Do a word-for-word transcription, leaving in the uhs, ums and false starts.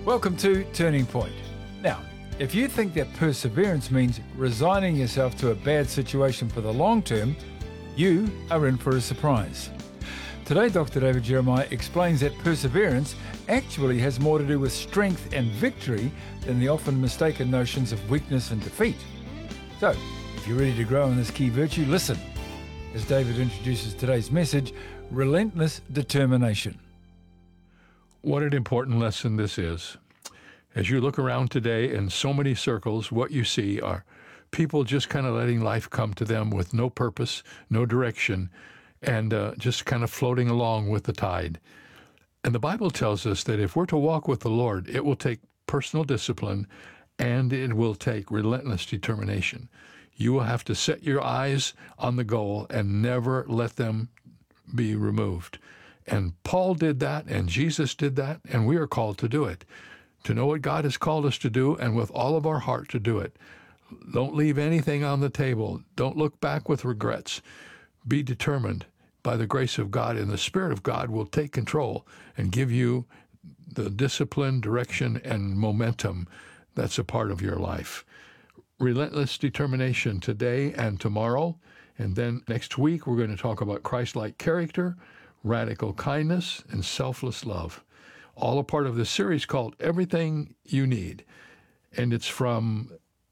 Welcome to Turning Point. Now, if you think that perseverance means resigning yourself to a bad situation for the long term, you are in for a surprise. Today, Doctor David Jeremiah explains that perseverance actually has more to do with strength and victory than the often mistaken notions of weakness and defeat. So, if you're ready to grow in this key virtue, listen as David introduces today's message, Relentless Determination. What an important lesson this is. As you look around today in so many circles, what you see are people just kind of letting life come to them with no purpose, no direction, and uh, just kind of floating along with the tide. And the Bible tells us that if we're to walk with the Lord, it will take personal discipline and it will take relentless determination. You will have to set your eyes on the goal and never let them be removed. And Paul did that, and Jesus did that, and we are called to do it, to know what God has called us to do, and with all of our heart to do it. Don't leave anything on the table. Don't look back with regrets. Be determined by the grace of God, and the Spirit of God will take control and give you the discipline, direction, and momentum that's a part of your life. Relentless determination today and tomorrow, and then next week we're going to talk about Christ-like character, radical kindness, and selfless love. All a part of this series called Everything You Need. And it's from